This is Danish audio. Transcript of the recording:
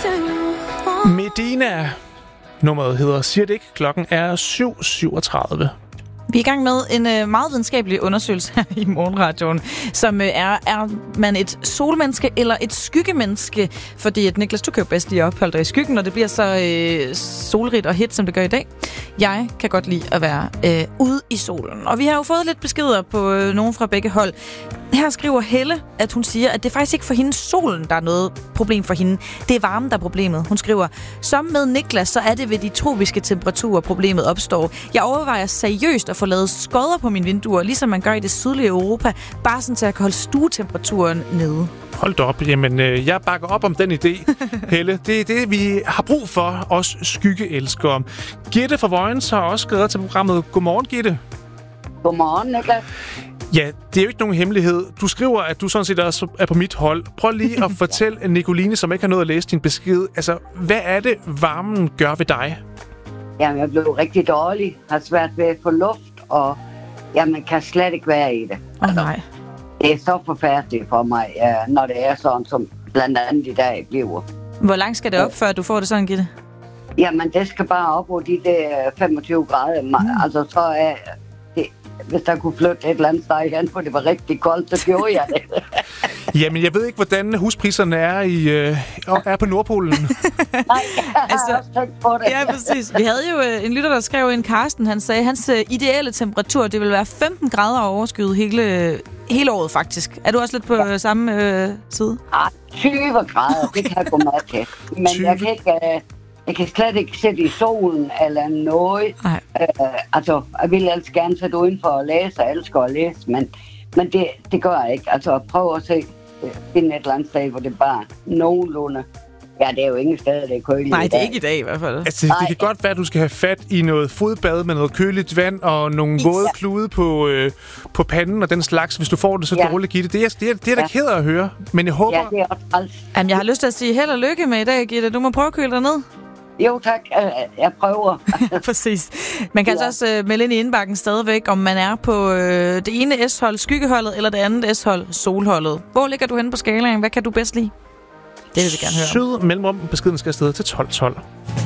Medina. Nummeret hedder Siger det ikke. Klokken er 7:37. Vi er i gang med en meget videnskabelig undersøgelse her i Morgenradioen, som er man et solmenneske eller et skyggemenneske? Fordi at Niklas, du kan jo bedst lige opholde dig i skyggen, når det bliver så solrigt og hit, som det gør i dag. Jeg kan godt lide at være ude i solen. Og vi har jo fået lidt beskeder på nogen fra begge hold. Her skriver Helle, at hun siger, at det er faktisk ikke for hende solen, der er noget problem for hende. Det er varmen, der er problemet. Hun skriver, som med Niklas, så er det ved de tropiske temperaturer, problemet opstår. Jeg overvejer seriøst at få lavet skodder på mine vinduer, ligesom man gør i det sydlige Europa, bare sådan til at holde stuetemperaturen nede. Hold da op. Jamen, jeg bakker op om den idé, Helle. Det er det, vi har brug for, os skyggeelskere. Gitte fra Vojens har også skrevet til programmet. Godmorgen, Gitte. Godmorgen, Niklas. Ja, det er jo ikke nogen hemmelighed. Du skriver, at du sådan set også er på mit hold. Prøv lige at fortælle Nicoline, som ikke har nået at læse din besked. Altså, hvad er det, varmen gør ved dig? Jamen, jeg blev rigtig dårlig. Har svært ved at få luft, og man kan slet ikke være i det. Nej. Det er så forfærdeligt for mig, når det er sådan, som blandt andet i dag bliver. Hvor langt skal det op, før du får det sådan, Gitte? Jamen, det skal bare op på de der 25 grader. Altså, så er det... Hvis der kunne flytte et eller andet sted hen, hvor det var rigtig koldt, så gjorde jeg det. Jamen, jeg ved ikke, hvordan huspriserne er på Nordpolen. Nej, jeg har også tænkt på det. Ja, præcis. Vi havde jo en lytter, der skrev ind, Karsten, han sagde, at hans ideelle temperatur, det vil være 15 grader overskyet hele året, faktisk. Er du også lidt på samme side? 20 grader, det kan jeg gå med til. Men 20. Jeg kan slet ikke sætte i solen eller noget. Altså, jeg vil altså gerne sætte udenfor og læse, jeg elsker at læse, men det gør jeg ikke. Altså, prøv at se, finde et eller andet sted, hvor det bare nogenlunde. Ja, det er jo ingen steder, det er køligt. Nej, det er ikke i dag i hvert fald. Altså, det kan godt være, at du skal have fat i noget fodbad med noget køligt vand og nogle våde klude på panden og den slags, hvis du får det så dårligt, Gitte. Det er da ked af at høre, men jeg håber... Ja, det er også træls. Jamen, jeg har lyst til at sige held og lykke med i dag, Gitte. Du må prøve at køle dig ned. Jo, tak. Jeg prøver. Præcis. Man kan altså også melde ind i indbakken stadigvæk, om man er på det ene S-hold, skyggeholdet, eller det andet S-hold, solholdet. Hvor ligger du henne på skalaen? Hvad kan du bedst lide? Det vil vi gerne høre. Syd mellemrum. Beskeden skal afsted til 12:12.